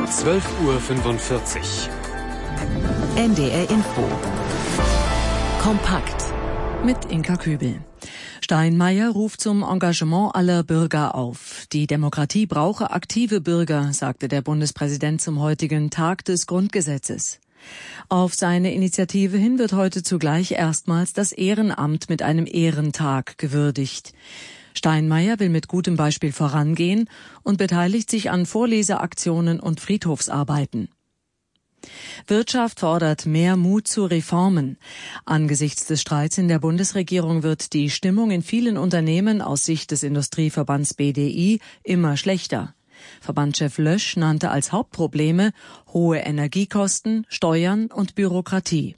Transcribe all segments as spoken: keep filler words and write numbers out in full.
zwölf Uhr fünfundvierzig. N D R Info. Kompakt. Mit Inka Kübel. Steinmeier ruft zum Engagement aller Bürger auf. Die Demokratie brauche aktive Bürger, sagte der Bundespräsident zum heutigen Tag des Grundgesetzes. Auf seine Initiative hin wird heute zugleich erstmals das Ehrenamt mit einem Ehrentag gewürdigt. Steinmeier will mit gutem Beispiel vorangehen und beteiligt sich an Vorleseaktionen und Friedhofsarbeiten. Wirtschaft fordert mehr Mut zu Reformen. Angesichts des Streits in der Bundesregierung wird die Stimmung in vielen Unternehmen aus Sicht des Industrieverbands B D I immer schlechter. Verbandschef Lösch nannte als Hauptprobleme hohe Energiekosten, Steuern und Bürokratie.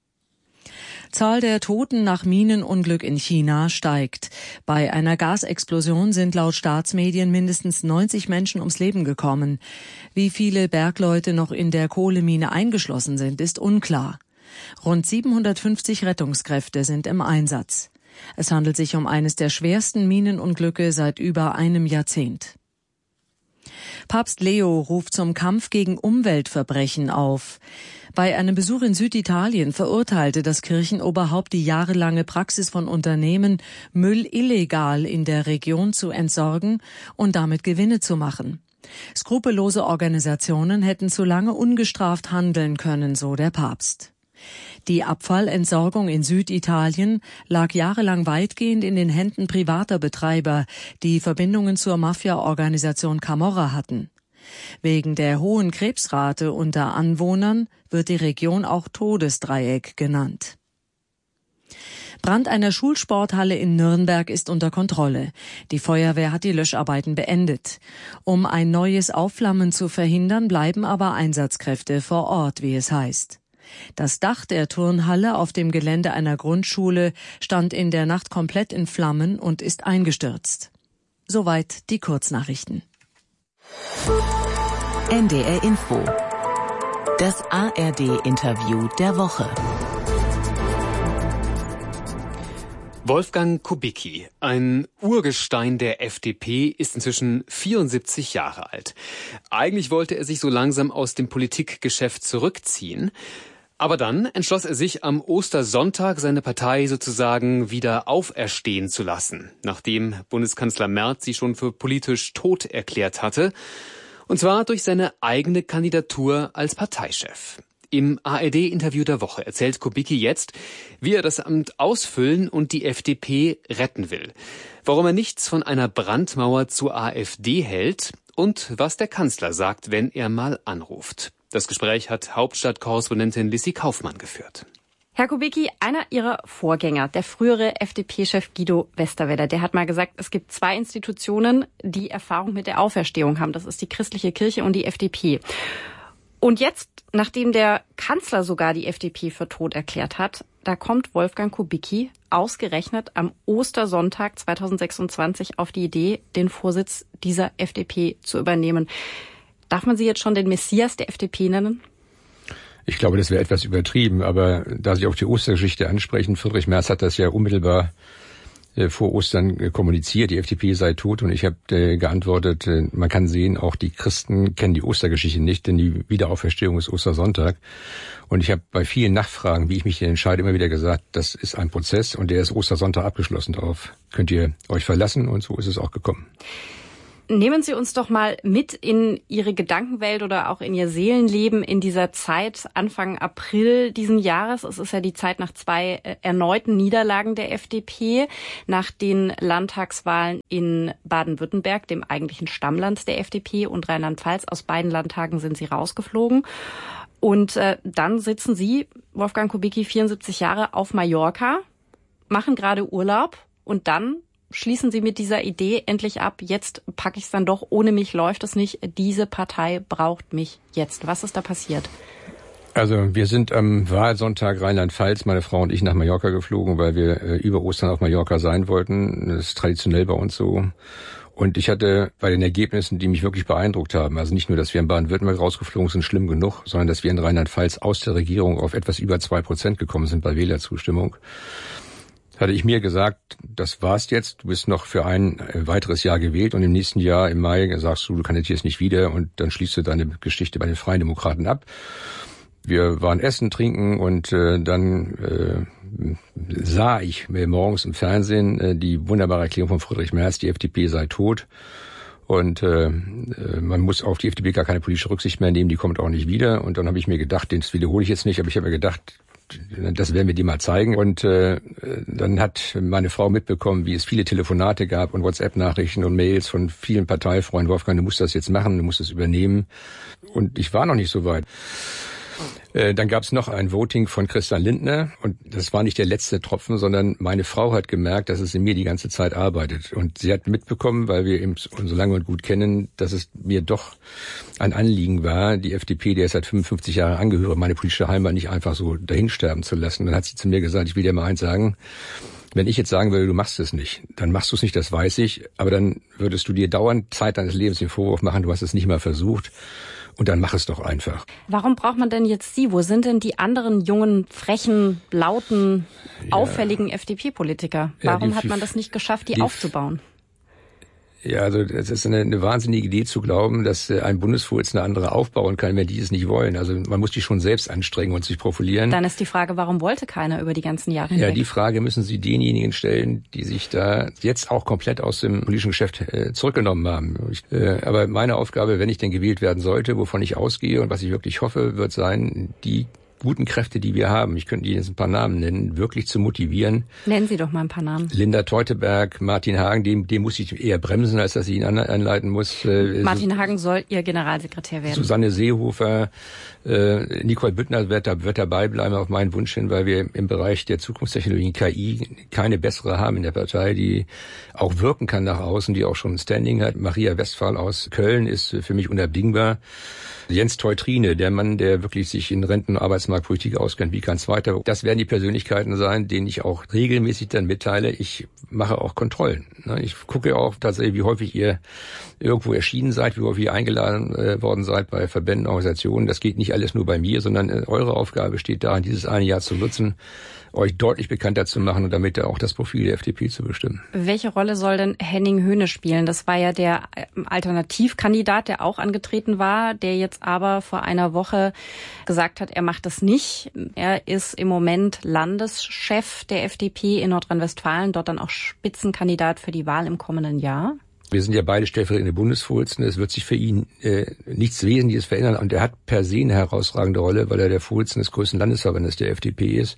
Zahl der Toten nach Minenunglück in China steigt. Bei einer Gasexplosion sind laut Staatsmedien mindestens neunzig Menschen ums Leben gekommen. Wie viele Bergleute noch in der Kohlemine eingeschlossen sind, ist unklar. Rund siebenhundertfünfzig Rettungskräfte sind im Einsatz. Es handelt sich um eines der schwersten Minenunglücke seit über einem Jahrzehnt. Papst Leo ruft zum Kampf gegen Umweltverbrechen auf. Bei einem Besuch in Süditalien verurteilte das Kirchenoberhaupt die jahrelange Praxis von Unternehmen, Müll illegal in der Region zu entsorgen und damit Gewinne zu machen. Skrupellose Organisationen hätten zu lange ungestraft handeln können, so der Papst. Die Abfallentsorgung in Süditalien lag jahrelang weitgehend in den Händen privater Betreiber, die Verbindungen zur Mafia-Organisation Camorra hatten. Wegen der hohen Krebsrate unter Anwohnern wird die Region auch Todesdreieck genannt. Brand einer Schulsporthalle in Nürnberg ist unter Kontrolle. Die Feuerwehr hat die Löscharbeiten beendet. Um ein neues Aufflammen zu verhindern, bleiben aber Einsatzkräfte vor Ort, wie es heißt. Das Dach der Turnhalle auf dem Gelände einer Grundschule stand in der Nacht komplett in Flammen und ist eingestürzt. Soweit die Kurznachrichten. N D R Info. Das A R D-Interview der Woche. Wolfgang Kubicki, ein Urgestein der F D P, ist inzwischen vierundsiebzig Jahre alt. Eigentlich wollte er sich so langsam aus dem Politikgeschäft zurückziehen. Aber dann entschloss er sich, am Ostersonntag seine Partei sozusagen wieder auferstehen zu lassen, nachdem Bundeskanzler Merz sie schon für politisch tot erklärt hatte. Und zwar durch seine eigene Kandidatur als Parteichef. Im A R D-Interview der Woche erzählt Kubicki jetzt, wie er das Amt ausfüllen und die F D P retten will. Warum er nichts von einer Brandmauer zur AfD hält und was der Kanzler sagt, wenn er mal anruft. Das Gespräch hat Hauptstadtkorrespondentin Lissy Kaufmann geführt. Herr Kubicki, einer Ihrer Vorgänger, der frühere F D P-Chef Guido Westerwelle, der hat mal gesagt, es gibt zwei Institutionen, die Erfahrung mit der Auferstehung haben. Das ist die christliche Kirche und die F D P. Und jetzt, nachdem der Kanzler sogar die F D P für tot erklärt hat, da kommt Wolfgang Kubicki ausgerechnet am Ostersonntag zweitausendsechsundzwanzig auf die Idee, den Vorsitz dieser F D P zu übernehmen. Darf man Sie jetzt schon den Messias der F D P nennen? Ich glaube, das wäre etwas übertrieben, aber da Sie auch die Ostergeschichte ansprechen, Friedrich Merz hat das ja unmittelbar äh, vor Ostern äh, kommuniziert, die F D P sei tot, und ich habe äh, geantwortet, äh, man kann sehen, auch die Christen kennen die Ostergeschichte nicht, denn die Wiederauferstehung ist Ostersonntag. Und ich habe bei vielen Nachfragen, wie ich mich denn entscheide, immer wieder gesagt, das ist ein Prozess und der ist Ostersonntag abgeschlossen. Darauf könnt ihr euch verlassen, und so ist es auch gekommen. Nehmen Sie uns doch mal mit in Ihre Gedankenwelt oder auch in Ihr Seelenleben in dieser Zeit Anfang April diesen Jahres. Es ist ja die Zeit nach zwei erneuten Niederlagen der F D P, nach den Landtagswahlen in Baden-Württemberg, dem eigentlichen Stammland der F D P, und Rheinland-Pfalz. Aus beiden Landtagen sind Sie rausgeflogen. Und äh, dann sitzen Sie, Wolfgang Kubicki, vierundsiebzig Jahre, auf Mallorca, machen gerade Urlaub, und dann schließen Sie mit dieser Idee endlich ab, jetzt packe ich es dann doch, ohne mich läuft es nicht, diese Partei braucht mich jetzt. Was ist da passiert? Also wir sind am Wahlsonntag Rheinland-Pfalz, meine Frau und ich, nach Mallorca geflogen, weil wir äh, über Ostern auf Mallorca sein wollten. Das ist traditionell bei uns so. Und ich hatte bei den Ergebnissen, die mich wirklich beeindruckt haben, also nicht nur, dass wir in Baden-Württemberg rausgeflogen sind, schlimm genug, sondern dass wir in Rheinland-Pfalz aus der Regierung auf etwas über zwei Prozent gekommen sind bei Wählerzustimmung. hatte ich mir gesagt, das war's jetzt, du bist noch für ein weiteres Jahr gewählt und im nächsten Jahr im Mai sagst du, du kandidierst nicht wieder und dann schließt du deine Geschichte bei den Freien Demokraten ab. Wir waren essen, trinken und äh, dann äh, sah ich mir morgens im Fernsehen äh, die wunderbare Erklärung von Friedrich Merz, die F D P sei tot und äh, man muss auf die F D P gar keine politische Rücksicht mehr nehmen, die kommt auch nicht wieder. Und dann habe ich mir gedacht, den wiederhole ich jetzt nicht, aber ich habe mir gedacht, das werden wir dir mal zeigen. Und äh, dann hat meine Frau mitbekommen, wie es viele Telefonate gab und WhatsApp-Nachrichten und Mails von vielen Parteifreunden. Wolfgang, du musst das jetzt machen, du musst es übernehmen. Und ich war noch nicht so weit. Äh, dann gab es noch ein Voting von Christian Lindner und das war nicht der letzte Tropfen, sondern meine Frau hat gemerkt, dass es in mir die ganze Zeit arbeitet. Und sie hat mitbekommen, weil wir uns so lange und gut kennen, dass es mir doch ein Anliegen war, die F D P, der ich seit fünfundfünfzig Jahren angehöre, meine politische Heimat nicht einfach so dahinsterben zu lassen. Und dann hat sie zu mir gesagt, ich will dir mal eins sagen, wenn ich jetzt sagen würde, du machst es nicht, dann machst du es nicht, das weiß ich, aber dann würdest du dir dauernd Zeit deines Lebens den Vorwurf machen, du hast es nicht mal versucht. Und dann mach es doch einfach. Warum braucht man denn jetzt Sie? Wo sind denn die anderen jungen, frechen, lauten, ja. auffälligen F D P-Politiker? Warum ja, die, hat man das nicht geschafft, die, die aufzubauen? Ja, also es ist eine, eine wahnsinnige Idee zu glauben, dass ein Bundesvorsitzender andere aufbauen kann, wenn die es nicht wollen. Also man muss die schon selbst anstrengen und sich profilieren. Dann ist die Frage, warum wollte keiner über die ganzen Jahre hinweg? Ja, die Frage müssen Sie denjenigen stellen, die sich da jetzt auch komplett aus dem politischen Geschäft äh, zurückgenommen haben. Ich, äh, aber meine Aufgabe, wenn ich denn gewählt werden sollte, wovon ich ausgehe und was ich wirklich hoffe, wird sein, die guten Kräfte, die wir haben, ich könnte Ihnen jetzt ein paar Namen nennen, wirklich zu motivieren. Nennen Sie doch mal ein paar Namen. Linda Teuteberg, Martin Hagen, dem, dem muss ich eher bremsen, als dass ich ihn anleiten muss. Martin Hagen soll Ihr Generalsekretär werden. Susanne Seehofer, äh, Nicole Büttner wird, da, wird dabei bleiben auf meinen Wunsch hin, weil wir im Bereich der Zukunftstechnologien K I keine bessere haben in der Partei, die auch wirken kann nach außen, die auch schon ein Standing hat. Maria Westphal aus Köln ist für mich unabdingbar. Jens Teutrine, der Mann, der wirklich sich in Renten- und Arbeitsmarktpolitik auskennt, wie kein zweiter. Das werden die Persönlichkeiten sein, denen ich auch regelmäßig dann mitteile. Ich mache auch Kontrollen. Ich gucke auch tatsächlich, wie häufig ihr irgendwo erschienen seid, wie häufig ihr eingeladen worden seid bei Verbänden, Organisationen. Das geht nicht alles nur bei mir, sondern eure Aufgabe besteht darin, dieses eine Jahr zu nutzen, euch deutlich bekannter zu machen und damit auch das Profil der F D P zu bestimmen. Welche Rolle soll denn Henning Höhne spielen? Das war ja der Alternativkandidat, der auch angetreten war, der jetzt aber vor einer Woche gesagt hat, er macht das nicht. Er ist im Moment Landeschef der F D P in Nordrhein-Westfalen, dort dann auch Spitzenkandidat für die Wahl im kommenden Jahr. Wir sind ja beide stellvertretende Bundesvorsitzende. Es wird sich für ihn äh, nichts Wesentliches verändern. Und er hat per se eine herausragende Rolle, weil er der Vorsitzende des größten Landesverbandes der F D P ist.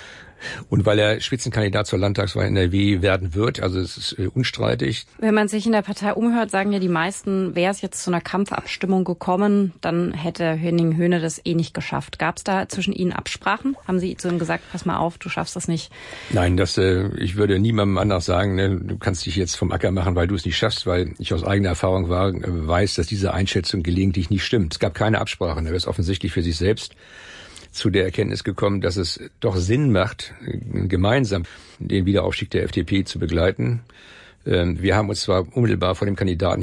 Und weil er Spitzenkandidat zur Landtagswahl in N R W werden wird, also es ist äh, unstreitig. Wenn man sich in der Partei umhört, sagen ja die meisten, wäre es jetzt zu einer Kampfabstimmung gekommen, dann hätte Henning Höhne das eh nicht geschafft. Gab es da zwischen Ihnen Absprachen? Haben Sie zu ihm gesagt, pass mal auf, du schaffst das nicht? Nein, das, äh, ich würde niemandem anders sagen, ne, du kannst dich jetzt vom Acker machen, weil du es nicht schaffst, weil ich aus eigener Erfahrung war, äh, weiß, dass diese Einschätzung gelegentlich nicht stimmt. Es gab keine Absprachen, er ist offensichtlich für sich selbst zu der Erkenntnis gekommen, dass es doch Sinn macht, gemeinsam den Wiederaufstieg der F D P zu begleiten. Wir haben uns zwar unmittelbar vor dem Kandidaten